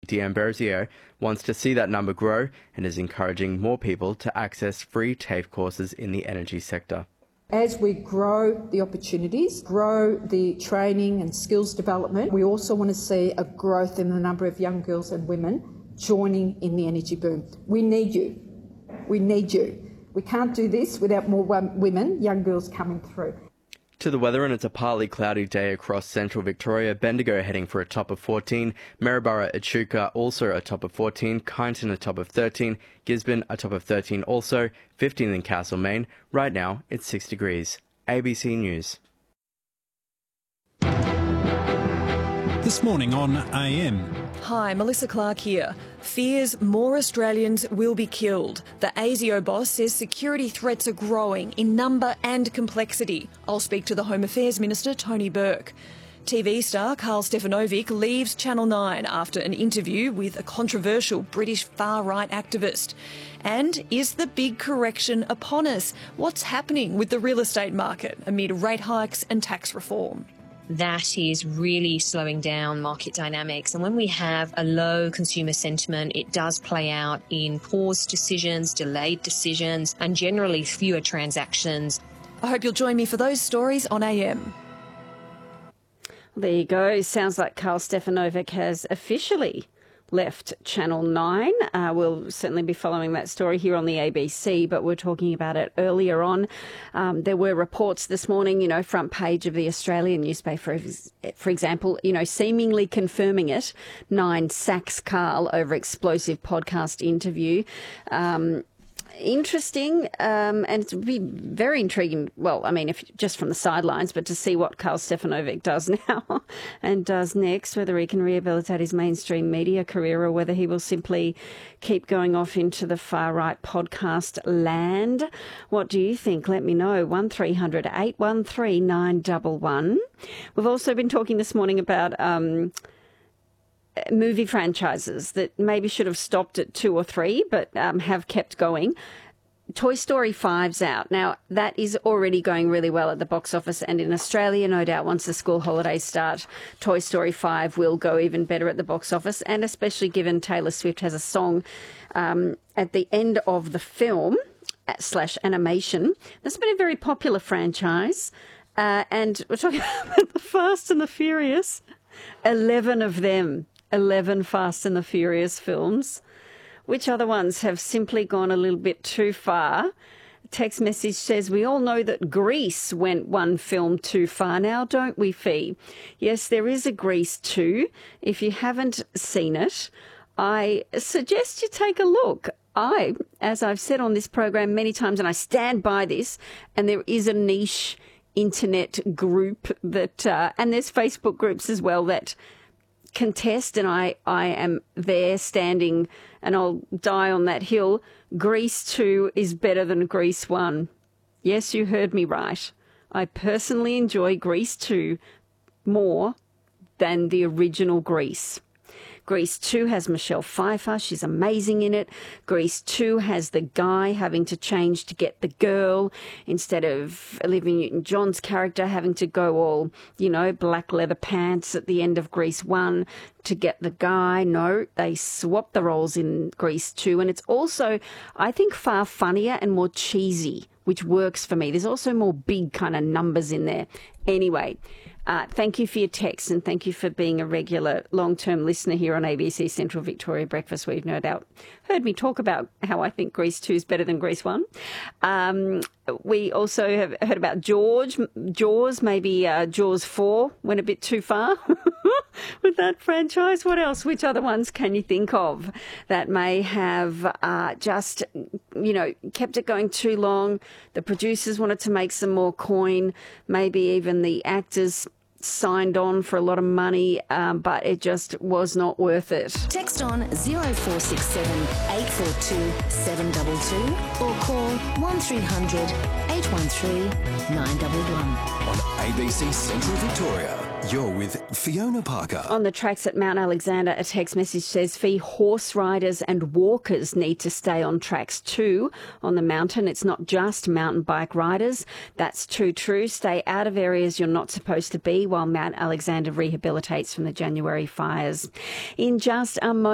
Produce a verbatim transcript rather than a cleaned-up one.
D'Ambrosio wants to see that number grow and is encouraging more people to access free TAFE courses in the energy sector. As we grow the opportunities, grow the training and skills development, we also want to see a growth in the number of young girls and women joining in the energy boom. We need you. We need you. We can't do this without more women, young girls coming through. To the weather, and it's a partly cloudy day across central Victoria. Bendigo heading for a top of fourteen, Maryborough, Echuca also a top of fourteen, Kyneton a top of thirteen, Gisborne a top of thirteen also, fifteen in Castlemaine. Right now it's six degrees. A B C News. This morning on A M. Hi, Melissa Clark here. Fears more Australians will be killed. The ASIO boss says security threats are growing in number and complexity. I'll speak to the Home Affairs Minister, Tony Burke. T V star Karl Stefanovic leaves Channel nine after an interview with a controversial British far-right activist. And is the big correction upon us? What's happening with the real estate market amid rate hikes and tax reform? That is really slowing down market dynamics. And when we have a low consumer sentiment, it does play out in paused decisions, delayed decisions, and generally fewer transactions. I hope you'll join me for those stories on A M. There you go. Sounds like Karl Stefanovic has officially left Channel nine. Uh, we'll certainly be following that story here on the A B C, but we're talking about it earlier on. Um, there were reports this morning, you know, front page of the Australian newspaper, for example, you know, seemingly confirming it. Nine sacks Karl over explosive podcast interview. Um, Interesting, um, and it would be very intriguing, well, I mean, if just from the sidelines, but to see what Karl Stefanovic does now and does next, whether he can rehabilitate his mainstream media career or whether he will simply keep going off into the far-right podcast land. What do you think? Let me know. one three hundred eight one three nine one one. We've also been talking this morning about Um, movie franchises that maybe should have stopped at two or three, but um, have kept going. Toy Story five's out. Now, that is already going really well at the box office, and in Australia, no doubt, once the school holidays start, Toy Story five will go even better at the box office, and especially given Taylor Swift has a song um, at the end of the film slash animation. That's been a very popular franchise, uh, and we're talking about the Fast and the Furious. Eleven of them. eleven Fast and the Furious films. Which other ones have simply gone a little bit too far? Text message says, we all know that Grease went one film too far now, don't we, Fee? Yes, there is a Grease two. If you haven't seen it, I suggest you take a look. I, as I've said on this program many times, and I stand by this, and there is a niche internet group that, uh, and there's Facebook groups as well that contest, and I, I am there standing, and I'll die on that hill. Grease two is better than Grease one. Yes, you heard me right. I personally enjoy Grease two more than the original Grease. Grease two has Michelle Pfeiffer. She's amazing in it. Grease two has the guy having to change to get the girl instead of Olivia Newton-John's character having to go all, you know, black leather pants at the end of Grease one to get the guy. No, they swap the roles in Grease two. And it's also, I think, far funnier and more cheesy, which works for me. There's also more big kind of numbers in there. Anyway, Uh, thank you for your text, and thank you for being a regular long-term listener here on A B C Central Victoria Breakfast, where you've no doubt heard me talk about how I think Grease two is better than Grease one. Um, we also have heard about George, Jaws, maybe uh, Jaws four went a bit too far with that franchise. What else? Which other ones can you think of that may have uh, just, you know, kept it going too long? The producers wanted to make some more coin, maybe even the actors signed on for a lot of money, um, but it just was not worth it. Text on zero four six seven eight four two seven two two or call one three hundred eight one three nine one one. On A B C Central Victoria, you're with Fiona Parker. On the tracks at Mount Alexander, a text message says, Fee, horse riders and walkers need to stay on tracks too on the mountain. It's not just mountain bike riders. That's too true. Stay out of areas you're not supposed to be while Mount Alexander rehabilitates from the January fires. In just a moment,